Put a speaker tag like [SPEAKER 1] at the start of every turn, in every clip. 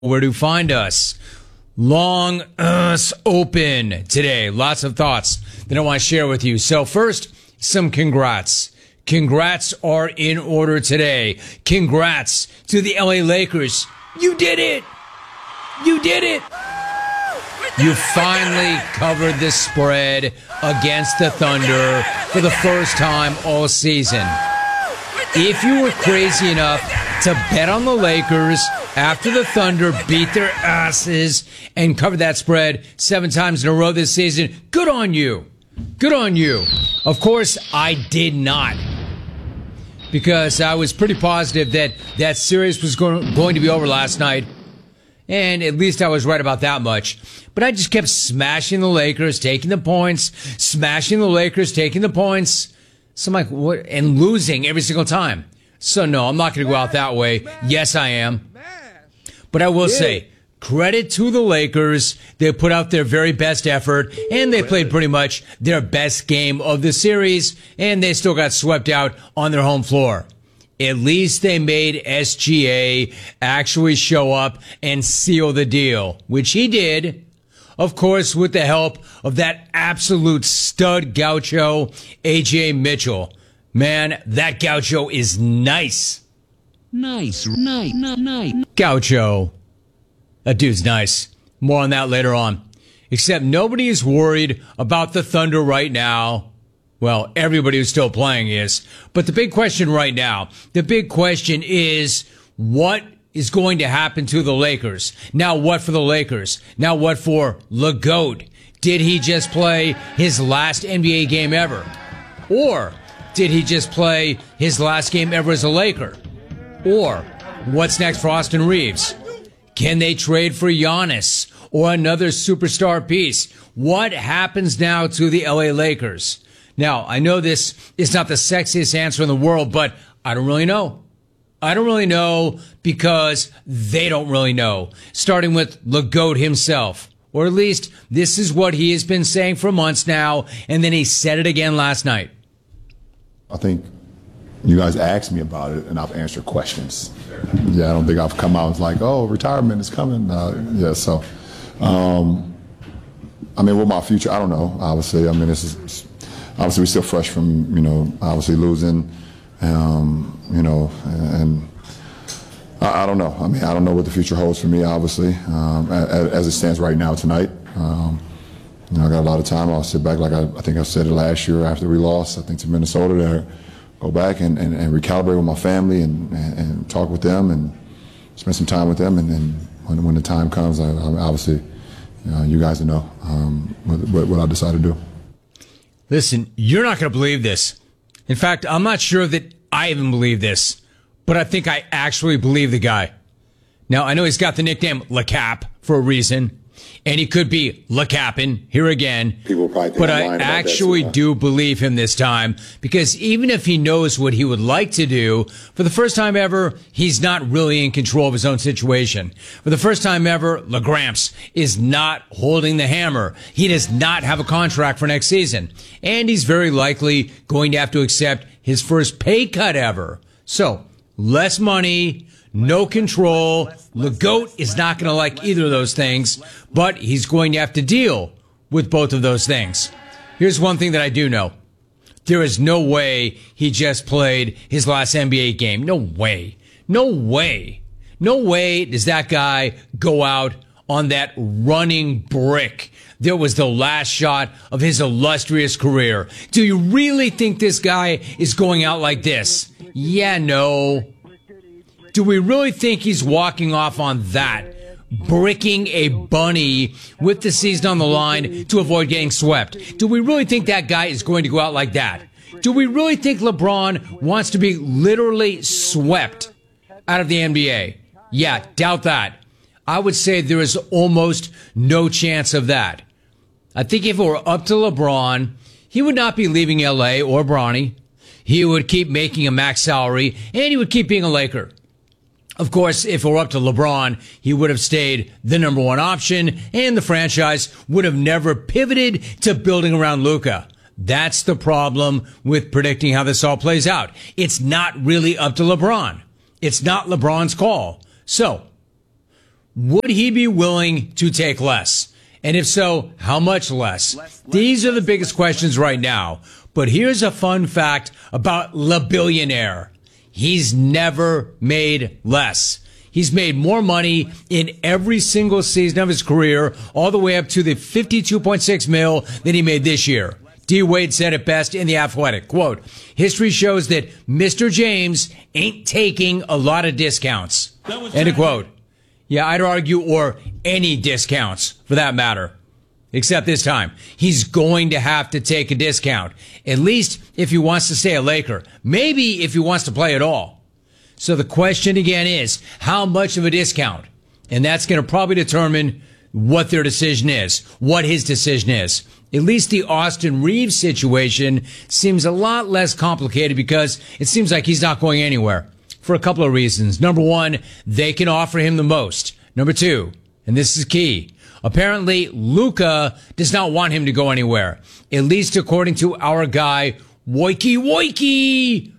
[SPEAKER 1] where to find us. Long Open today. Lots of thoughts that I want to share with you. So first, some congrats. Congrats are in order today. Congrats to the LA Lakers. You did it. You did it. You finally covered the spread against the Thunder for the first time all season. If you were crazy enough to bet on the Lakers after the Thunder beat their asses and covered that spread 7 times in a row this season, good on you. Good on you. Of course, I did not. Because I was pretty positive that that series was going to be over last night. And at least I was right about that much. But I just kept smashing the Lakers, taking the points, smashing the Lakers, taking the points. So I'm like, what? And losing every single time. So no, I'm not going to go out that way. Yes, I am. But I will say, credit to the Lakers. They put out their very best effort, and they played pretty much their best game of the series, and they still got swept out on their home floor. At least they made SGA actually show up and seal the deal, which he did, of course, with the help of that absolute stud gaucho, AJ Mitchell. Man, that gaucho is nice. Nice. Gaucho. That dude's nice. More on that later on. Except nobody is worried about the Thunder right now. Well, everybody who's still playing is. But the big question right now, the big question is, what is going to happen to the Lakers? Now what for the Lakers? Now what for LeGoat? Did he just play his last NBA game ever? Or did he just play his last game ever as a Laker? Or what's next for Austin Reeves? Can they trade for Giannis or another superstar piece? What happens now to the LA Lakers? Now, I know this is not the sexiest answer in the world, but I don't really know. I don't really know because they don't really know. Starting with LeGoat himself. Or at least this is what he has been saying for months now, and then he said it again last night.
[SPEAKER 2] I think you guys asked me about it, and I've answered questions. Yeah, I don't think I've come out and like, oh, retirement is coming. So, I mean, with my future, I don't know, obviously. I mean, this is, obviously, we're still fresh from, obviously losing, and I don't know. I mean, I don't know what the future holds for me, obviously, as it stands right now tonight. I got a lot of time. I'll sit back, like I think I said it last year after we lost, I think, to Minnesota, there. Go back and recalibrate with my family and talk with them and spend some time with them. And then when the time comes, I obviously, you guys know what I decide to do.
[SPEAKER 1] Listen, you're not going to believe this. In fact, I'm not sure that I even believe this, but I think I actually believe the guy. Now, I know he's got the nickname LeCap for a reason, and he could be LeCappin here again.
[SPEAKER 2] People probably think
[SPEAKER 1] but I actually do believe him this time, because even if he knows what he would like to do, for the first time ever, he's not really in control of his own situation. For the first time ever, LeGramps is not holding the hammer. He does not have a contract for next season, and he's very likely going to have to accept his first pay cut ever. So, less money, no control. LeGoat is not going to like either of those things, but he's going to have to deal with both of those things. Here's one thing that I do know. There is no way he just played his last NBA game. No way. No way. No way does that guy go out on that running brick that was the last shot of his illustrious career. Do you really think this guy is going out like this? Yeah, no. Do we really think he's walking off on that, bricking a bunny with the season on the line to avoid getting swept? Do we really think that guy is going to go out like that? Do we really think LeBron wants to be literally swept out of the NBA? Yeah, doubt that. I would say there is almost no chance of that. I think if it were up to LeBron, he would not be leaving LA or Bronny. He would keep making a max salary, and he would keep being a Laker. Of course, if it were up to LeBron, he would have stayed the number one option, and the franchise would have never pivoted to building around Luka. That's the problem with predicting how this all plays out. It's not really up to LeBron. It's not LeBron's call. So, would he be willing to take less? And if so, how much less? These are the biggest questions right now. But here's a fun fact about Le Billionaire. He's never made less. He's made more money in every single season of his career, all the way up to the $52.6 million that he made this year. D. Wade said it best in The Athletic. Quote, history shows that Mr. James ain't taking a lot of discounts. End of quote. Yeah, I'd argue, or any discounts for that matter. Except this time, he's going to have to take a discount. At least if he wants to stay a Laker. Maybe if he wants to play at all. So the question again is, how much of a discount? And that's going to probably determine what their decision is, what his decision is. At least the Austin Reeves situation seems a lot less complicated because it seems like he's not going anywhere for a couple of reasons. Number one, they can offer him the most. Number two, and this is key, apparently Luka does not want him to go anywhere, at least according to our guy, Wojcicki.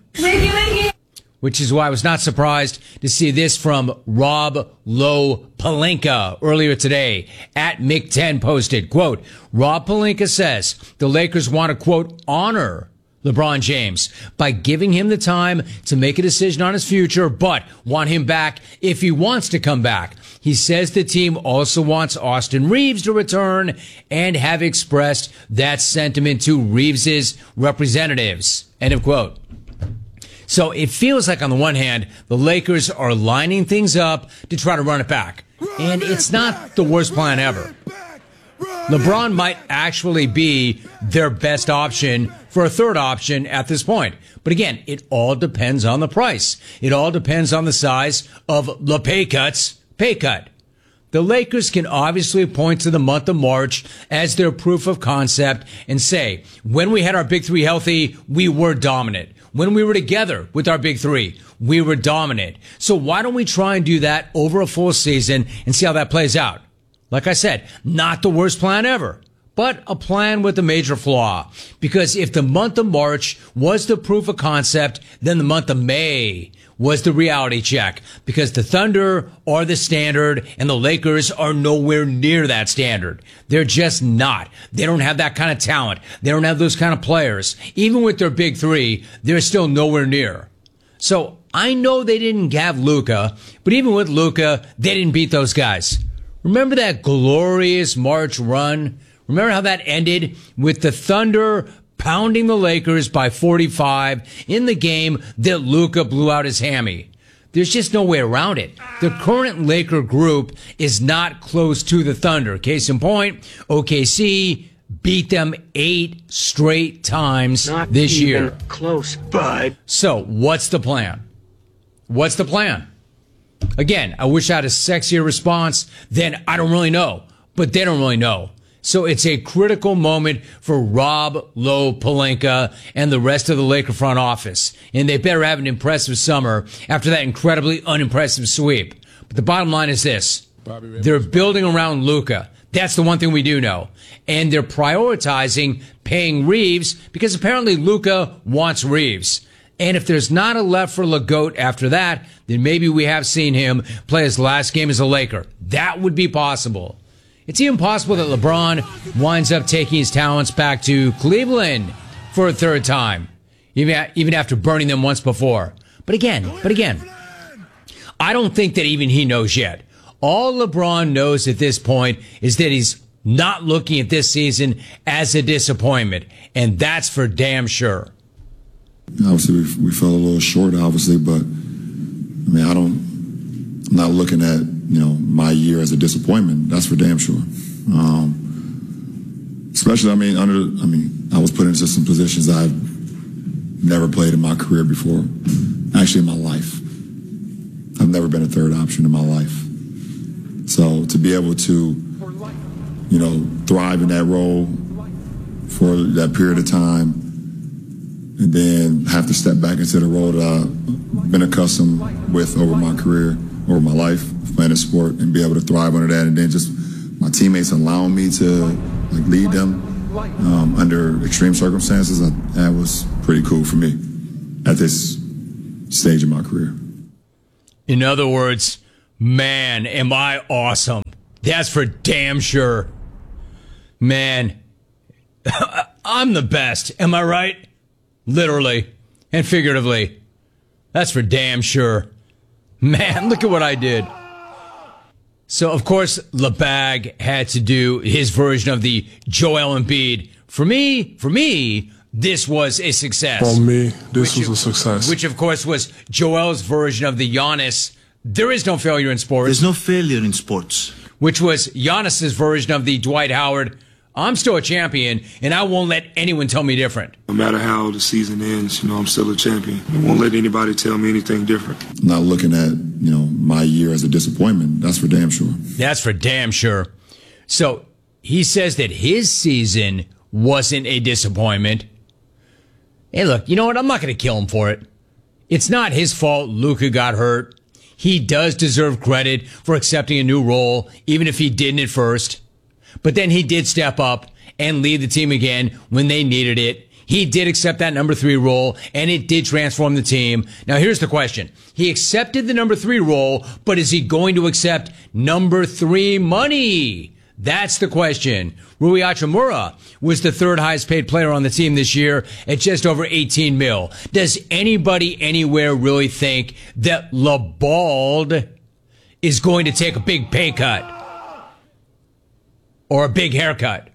[SPEAKER 1] Which is why I was not surprised to see this from Rob Lowe Pelinka earlier today. At Mick10 posted, quote, Rob Pelinka says the Lakers want to, quote, honor LeBron James by giving him the time to make a decision on his future, but want him back if he wants to come back. He says the team also wants Austin Reeves to return and have expressed that sentiment to Reeves's representatives. End of quote. So it feels like on the one hand, the Lakers are lining things up to try to run it back. And it's not the worst plan ever. LeBron might actually be their best option for a third option at this point. But again, it all depends on the price. It all depends on the size of the pay cut. The Lakers can obviously point to the month of March as their proof of concept and say, when we had our big three healthy, we were dominant. When we were together with our big three, we were dominant. So why don't we try and do that over a full season and see how that plays out? Like I said, not the worst plan ever, but a plan with a major flaw. Because if the month of March was the proof of concept, then the month of May was the reality check. Because the Thunder are the standard and the Lakers are nowhere near that standard. They're just not. They don't have that kind of talent. They don't have those kind of players. Even with their big three, they're still nowhere near. So I know they didn't have Luka, but even with Luka, they didn't beat those guys. Remember that glorious March run? Remember how that ended with the Thunder pounding the Lakers by 45 in the game that Luka blew out his hammy? There's just no way around it. The current Laker group is not close to the Thunder. Case in point, OKC beat them 8 straight times this year.
[SPEAKER 3] Not even close, bud.
[SPEAKER 1] So what's the plan? What's the plan? Again, I wish I had a sexier response. Then I don't really know, but they don't really know. So it's a critical moment for Rob Lowe Pelinka and the rest of the Laker front office. And they better have an impressive summer after that incredibly unimpressive sweep. But the bottom line is this. They're building around Luka. That's the one thing we do know. And they're prioritizing paying Reeves because apparently Luka wants Reeves. And if there's not a left for LeGoat after that, then maybe we have seen him play his last game as a Laker. That would be possible. It's even possible that LeBron winds up taking his talents back to Cleveland for a third time, even after burning them once before. But again, I don't think that even he knows yet. All LeBron knows at this point is that he's not looking at this season as a disappointment, and that's for damn sure.
[SPEAKER 2] Obviously, we fell a little short, obviously, but I mean, I'm not looking at, my year as a disappointment. That's for damn sure. Especially, I was put into some positions I've never played in my career before. Actually, in my life. I've never been a third option in my life. So to be able to, thrive in that role for that period of time, and then have to step back into the role that I've been accustomed with over my career, over my life, playing a sport, and be able to thrive under that. And then just my teammates allowing me to lead them under extreme circumstances, that was pretty cool for me at this stage of my career.
[SPEAKER 1] In other words, Man, am I awesome. That's for damn sure. Man, I'm the best. Am I right? Literally and figuratively. That's for damn sure. Man, look at what I did. So, of course, LeBag had to do his version of the Joel Embiid. For me, this was a success.
[SPEAKER 3] For me, this was a success.
[SPEAKER 1] Which, of course, was Joel's version of the Giannis. There is no failure in sports.
[SPEAKER 4] There's no failure in sports.
[SPEAKER 1] Which was Giannis's version of the Dwight Howard. I'm still a champion, and I won't let anyone tell me different.
[SPEAKER 5] No matter how the season ends, I'm still a champion. I won't let anybody tell me anything different.
[SPEAKER 2] Not looking at, my year as a disappointment. That's for damn sure.
[SPEAKER 1] That's for damn sure. So he says that his season wasn't a disappointment. Hey, look, you know what? I'm not going to kill him for it. It's not his fault Luka got hurt. He does deserve credit for accepting a new role, even if he didn't at first. But then he did step up and lead the team again when they needed it. He did accept that number 3 role, and it did transform the team. Now, here's the question. He accepted the number 3 role, but is he going to accept number 3 money? That's the question. Rui Hachimura was the 3rd highest paid player on the team this year at just over 18 mil. Does anybody anywhere really think that LeBald is going to take a big pay cut? Or a big haircut?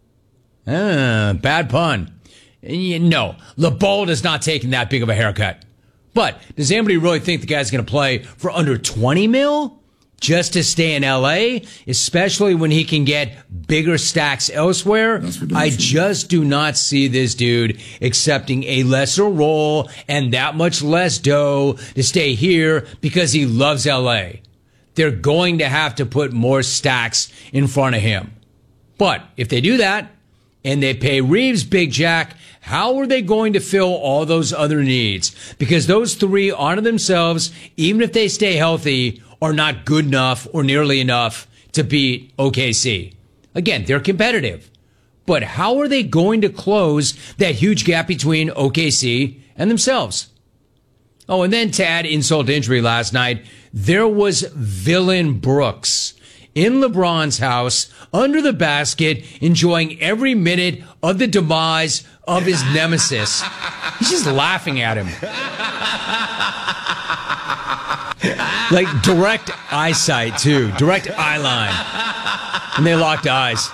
[SPEAKER 1] Bad pun. No, LeBald is not taking that big of a haircut. But does anybody really think the guy's going to play for under 20 mil just to stay in LA, especially when he can get bigger stacks elsewhere? I just do not see this dude accepting a lesser role and that much less dough to stay here because he loves LA. They're going to have to put more stacks in front of him. But if they do that and they pay Reeves Big Jack, how are they going to fill all those other needs? Because those 3 onto themselves, even if they stay healthy, are not good enough or nearly enough to beat OKC. Again, they're competitive. But how are they going to close that huge gap between OKC and themselves? Oh, and then to add insult to injury last night, there was Villain Brooks in LeBron's house, under the basket, enjoying every minute of the demise of his nemesis. He's just laughing at him. Like direct eyesight, too. Direct eye line. And they locked eyes.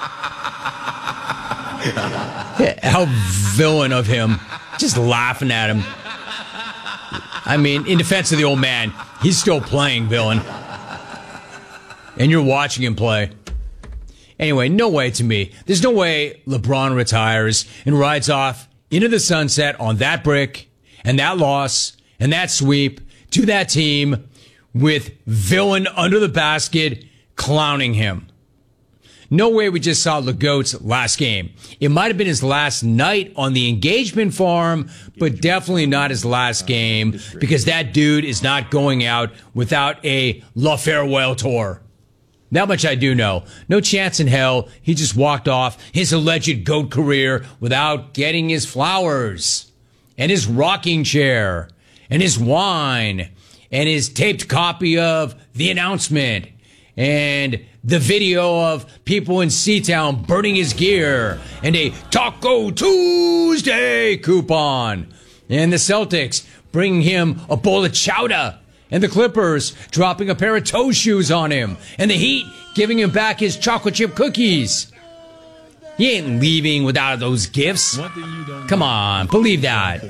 [SPEAKER 1] How villain of him. Just laughing at him. I mean, in defense of the old man, he's still playing villain. And you're watching him play. Anyway, no way to me. There's no way LeBron retires and rides off into the sunset on that brick and that loss and that sweep to that team with villain under the basket clowning him. No way we just saw LeGoat's last game. It might have been his last night on the engagement farm, but definitely not his last game because that dude is not going out without a La Farewell tour. That much I do know. No chance in hell he just walked off his alleged GOAT career without getting his flowers and his rocking chair and his wine and his taped copy of The Announcement and the video of people in Seatown burning his gear and a Taco Tuesday coupon and the Celtics bringing him a bowl of chowder and the Clippers dropping a pair of toe shoes on him. And the Heat giving him back his chocolate chip cookies. He ain't leaving without those gifts. Come on, believe that.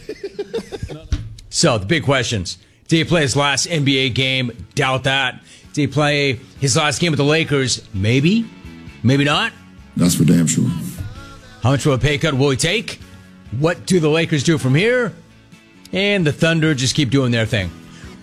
[SPEAKER 1] So, the big questions. Did he play his last NBA game? Doubt that. Did he play his last game with the Lakers? Maybe. Maybe not.
[SPEAKER 2] That's for damn sure.
[SPEAKER 1] How much of a pay cut will he take? What do the Lakers do from here? And the Thunder just keep doing their thing.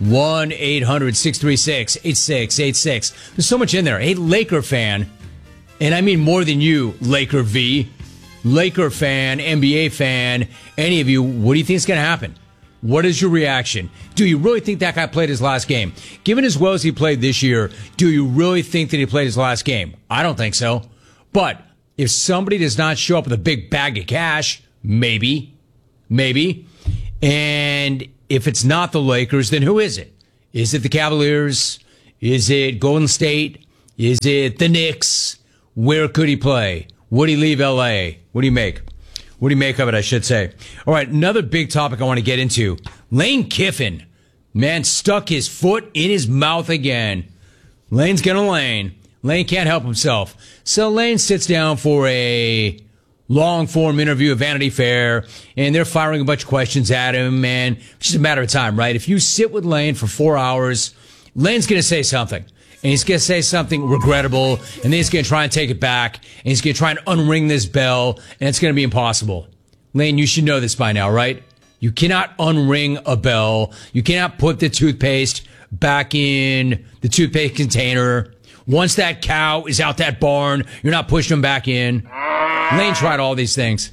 [SPEAKER 1] 1-800-636-8686. There's so much in there. Hey, Laker fan, and I mean more than you, Laker V, Laker fan, NBA fan, any of you, what do you think is going to happen? What is your reaction? Do you really think that guy played his last game? Given as well as he played this year, do you really think that he played his last game? I don't think so. But if somebody does not show up with a big bag of cash, maybe. And if it's not the Lakers, then who is it? Is it the Cavaliers? Is it Golden State? Is it the Knicks? Where could he play? Would he leave L.A.? What do you make? What do you make of it, I should say? All right, another big topic I want to get into. Lane Kiffin. Man, stuck his foot in his mouth again. Lane's gonna Lane. Lane can't help himself. So Lane sits down for a long-form interview of Vanity Fair, and they're firing a bunch of questions at him, and it's just a matter of time, right? If you sit with Lane for 4 hours, Lane's going to say something, and he's going to say something regrettable, and then he's going to try and take it back, and he's going to try and unring this bell, and it's going to be impossible. Lane, you should know this by now, right? You cannot unring a bell. You cannot put the toothpaste back in the toothpaste container. Once that cow is out that barn, you're not pushing him back in. Lane tried all these things.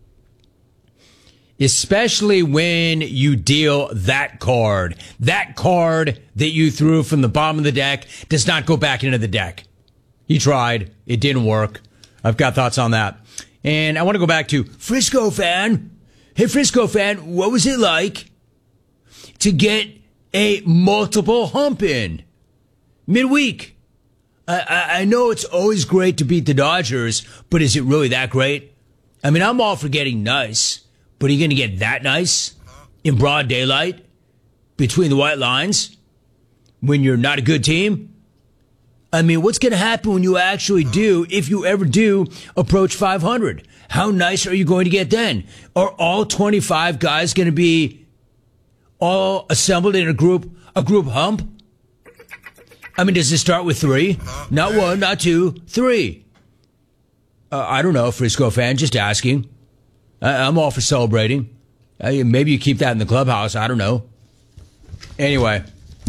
[SPEAKER 1] Especially when you deal that card. That card that you threw from the bottom of the deck does not go back into the deck. He tried. It didn't work. I've got thoughts on that. And I want to go back to Frisco fan. Hey, Frisco fan, what was it like to get a multiple hump in midweek? I know it's always great to beat the Dodgers, but is it really that great? I mean, I'm all for getting nice, but are you going to get that nice in broad daylight between the white lines when you're not a good team? I mean, what's going to happen when you actually do, if you ever do, approach 500? How nice are you going to get then? Are all 25 guys going to be all assembled in a group hump? I mean, does it start with 3? Not 1, not 2, 3. I don't know, Frisco fan, just asking. I'm all for celebrating. Maybe you keep that in the clubhouse. I don't know. Anyway,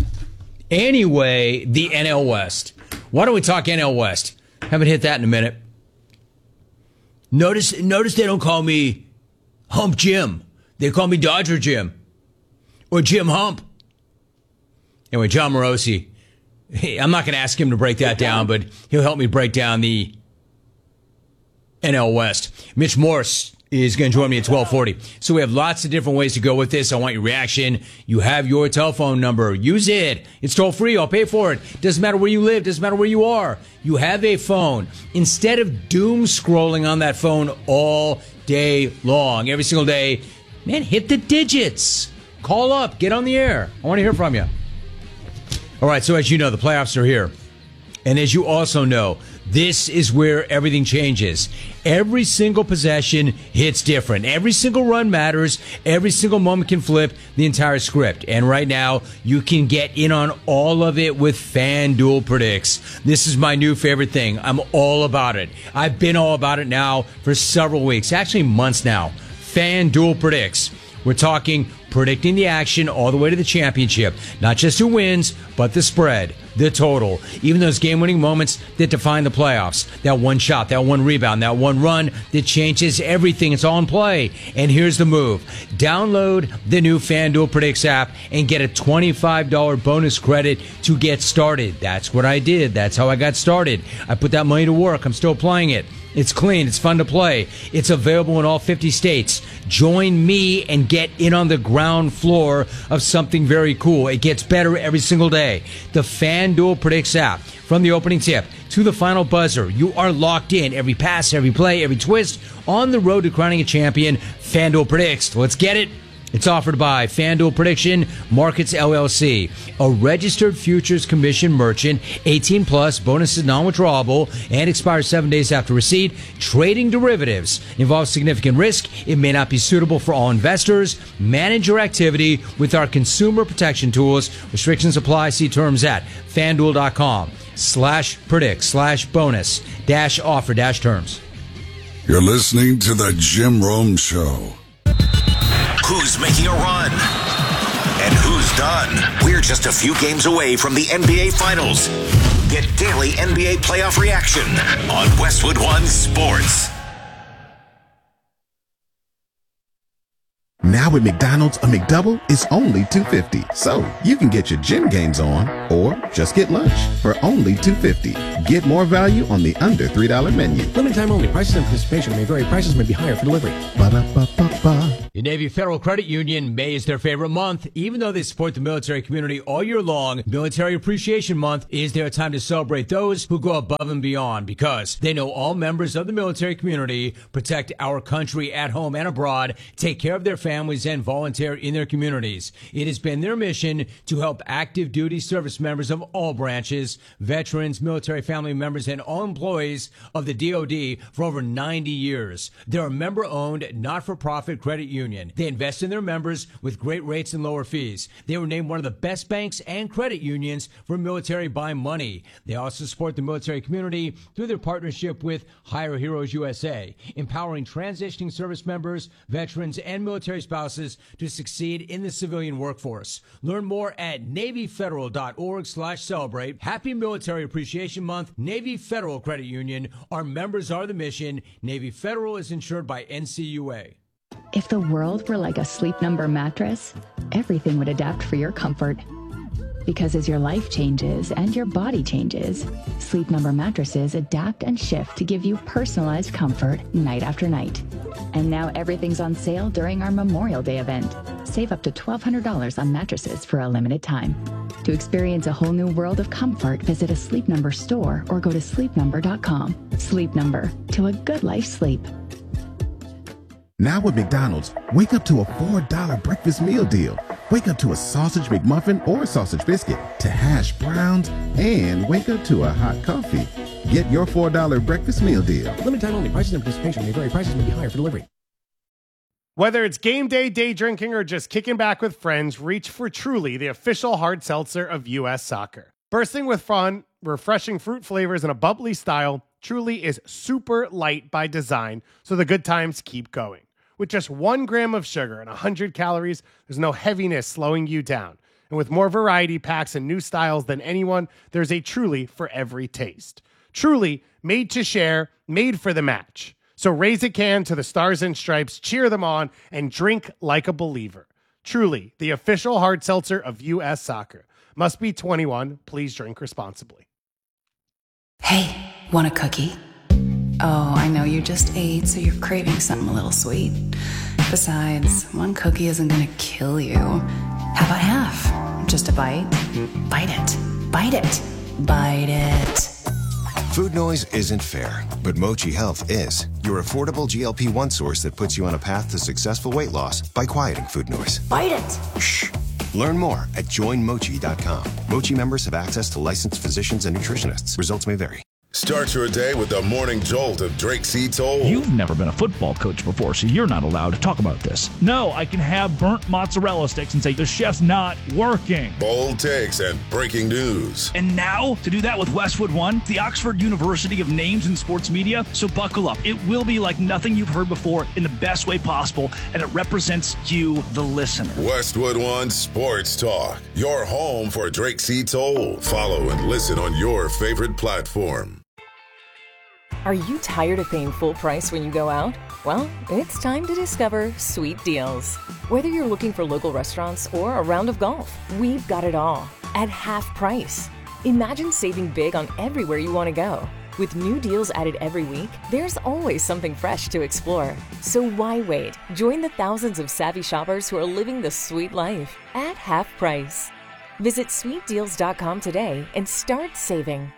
[SPEAKER 1] the NL West. Why don't we talk NL West? Haven't hit that in a minute. Notice they don't call me Hump Jim. They call me Dodger Jim. Or Jim Hump. Anyway, John Morosi. I'm not going to ask him to break that down, but he'll help me break down the NL West. Mitch Morse is going to join me at 12:40. So we have lots of different ways to go with this. I want your reaction. You have your telephone number. Use it. It's toll free. I'll pay for it. Doesn't matter where you live. Doesn't matter where you are. You have a phone. Instead of doom scrolling on that phone all day long, every single day, man, hit the digits. Call up. Get on the air. I want to hear from you. All right, so as you know, the playoffs are here. And as you also know, this is where everything changes. Every single possession hits different. Every single run matters. Every single moment can flip the entire script. And right now, you can get in on all of it with FanDuel Predicts. This is my new favorite thing. I'm all about it. I've been all about it now for several weeks, actually months now. FanDuel Predicts. We're talking predicting the action all the way to the championship. Not just who wins, but the spread, the total. Even those game-winning moments that define the playoffs. That one shot, that one rebound, that one run that changes everything. It's all in play. And here's the move. Download the new FanDuel Predicts app and get a $25 bonus credit to get started. That's what I did. That's how I got started. I put that money to work. I'm still playing it. It's clean. It's fun to play. It's available in all 50 states. Join me and get in on the ground floor of something very cool. It gets better every single day. The FanDuel Predicts app. From the opening tip to the final buzzer, you are locked in. Every pass, every play, every twist on the road to crowning a champion. FanDuel Predicts. Let's get it. It's offered by FanDuel Prediction Markets LLC, a registered futures commission merchant, 18 plus, bonuses non-withdrawable, and expires 7 days after receipt. Trading derivatives involves significant risk. It may not be suitable for all investors. Manage your activity with our consumer protection tools. Restrictions apply. See terms at FanDuel.com/predict/bonus-offer-terms.
[SPEAKER 4] You're listening to the Jim Rome Show.
[SPEAKER 6] Who's making a run? And who's done? We're just a few games away from the NBA Finals. Get daily NBA playoff reaction on Westwood One Sports.
[SPEAKER 7] Now at McDonald's, a McDouble is only $2.50. So you can get your gym gains on or just get lunch for only $2.50. Get more value on the under $3 menu.
[SPEAKER 8] Limited time only. Prices and participation may vary. Prices may be higher for delivery.
[SPEAKER 7] Ba-da-ba-ba-ba.
[SPEAKER 1] Your Navy Federal Credit Union, May is their favorite month. Even though they support the military community all year long, Military Appreciation Month is their time to celebrate those who go above and beyond, because they know all members of the military community protect our country at home and abroad, take care of their families, and volunteer in their communities. It has been their mission to help active duty service members of all branches, veterans, military family members, and all employees of the DoD for over 90 years. They're a member-owned, not-for-profit credit union. They invest in their members with great rates and lower fees. They were named one of the best banks and credit unions for military by money. They also support the military community through their partnership with Hire Heroes USA, empowering transitioning service members, veterans, and military spouses to succeed in the civilian workforce. Learn more at NavyFederal.org/celebrate. Happy Military Appreciation Month, Navy Federal Credit Union. Our members are the mission. Navy Federal is insured by NCUA.
[SPEAKER 8] If the world were like a Sleep Number mattress, everything would adapt for your comfort. Because as your life changes and your body changes, Sleep Number mattresses adapt and shift to give you personalized comfort night after night. And now everything's on sale during our Memorial Day event. Save up to $1,200 on mattresses for a limited time. To experience a whole new world of comfort, visit a Sleep Number store or go to sleepnumber.com. Sleep Number, to a good life sleep.
[SPEAKER 7] Now at McDonald's, wake up to a $4 breakfast meal deal. Wake up to a sausage McMuffin or sausage biscuit, to hash browns, and wake up to a hot coffee. Get your $4 breakfast meal deal.
[SPEAKER 9] Limited time only. Prices and participation may vary. Prices may be higher for delivery.
[SPEAKER 10] Whether it's game day, day drinking, or just kicking back with friends, reach for Truly, the official hard seltzer of U.S. Soccer. Bursting with fun, refreshing fruit flavors, and a bubbly style, Truly is super light by design, so the good times keep going. With just 1 gram of sugar and 100 calories, there's no heaviness slowing you down. And with more variety packs and new styles than anyone, there's a Truly for every taste. Truly, made to share, made for the match. So raise a can to the Stars and Stripes, cheer them on, and drink like a believer. Truly, the official hard seltzer of U.S. Soccer. Must be 21. Please drink responsibly.
[SPEAKER 11] Hey, want a cookie? Oh, I know you just ate, so you're craving something a little sweet. Besides, 1 cookie isn't gonna kill you. How about half? Just a bite? Bite it. Bite it. Bite it.
[SPEAKER 12] Food noise isn't fair, but Mochi Health is. Your affordable GLP-1 source that puts you on a path to successful weight loss by quieting food noise.
[SPEAKER 11] Bite it.
[SPEAKER 12] Shh. Learn more at joinmochi.com. Mochi members have access to licensed physicians and nutritionists. Results may vary.
[SPEAKER 13] Start your day with the morning jolt of Drake C. Toll.
[SPEAKER 14] You've never been a football coach before, so you're not allowed to talk about this. No, I can have burnt mozzarella sticks and say the chef's not working.
[SPEAKER 13] Bold takes and breaking news.
[SPEAKER 14] And now, to do that with Westwood One, the Oxford University of Names in Sports Media. So buckle up. It will be like nothing you've heard before in the best way possible, and it represents you, the listener.
[SPEAKER 13] Westwood One Sports Talk, your home for Drake C. Toll. Follow and listen on your favorite platform.
[SPEAKER 15] Are you tired of paying full price when you go out? Well, it's time to discover Sweet Deals. Whether you're looking for local restaurants or a round of golf, we've got it all at half price. Imagine saving big on everywhere you want to go. With new deals added every week, there's always something fresh to explore. So why wait? Join the thousands of savvy shoppers who are living the sweet life at half price. Visit sweetdeals.com today and start saving.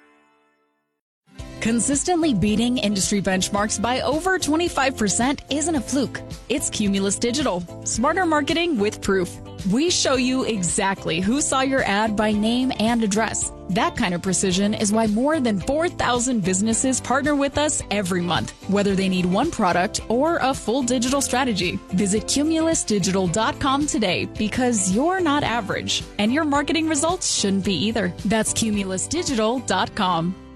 [SPEAKER 16] Consistently beating industry benchmarks by over 25% isn't a fluke. It's Cumulus Digital. Smarter marketing with proof. We show you exactly who saw your ad by name and address. That kind of precision is why more than 4,000 businesses partner with us every month, whether they need one product or a full digital strategy. Visit cumulusdigital.com today, because you're not average and your marketing results shouldn't be either. That's cumulusdigital.com.